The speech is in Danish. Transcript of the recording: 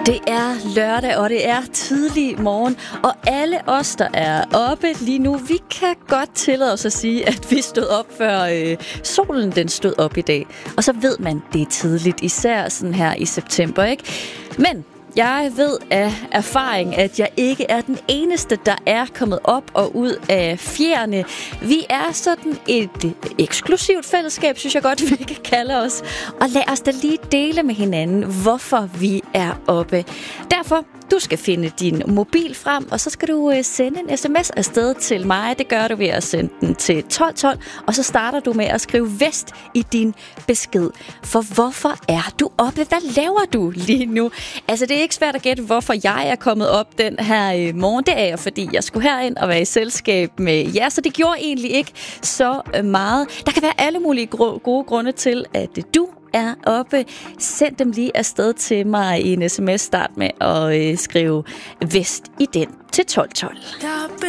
Det er lørdag, og det er tidlig morgen, og alle os, der er oppe lige nu, vi kan godt tillade os at sige, at vi stod op før solen den stod op i dag. Og så ved man, det er tidligt, især sådan her i september, ikke? Men jeg ved af erfaring, at jeg ikke er den eneste, der er kommet op og ud af fjerne. Vi er sådan et eksklusivt fællesskab, synes jeg godt, vi kan kalde os. Og lad os da lige dele med hinanden, hvorfor vi er oppe. Derfor, du skal finde din mobil frem, og så skal du sende en sms afsted til mig. Det gør du ved at sende den til 1212, og så starter du med at skrive vest i din besked. For hvorfor er du oppe? Hvad laver du lige nu? Altså, det er ikke svært at gætte, hvorfor jeg er kommet op den her morgen. Det er jeg, fordi jeg skulle herind og være i selskab med jer, så det gjorde egentlig ikke så meget. Der kan være alle mulige gode grunde til, at du er oppe. Send dem lige afsted til mig i en sms. Start med at skrive vest i den til 1212.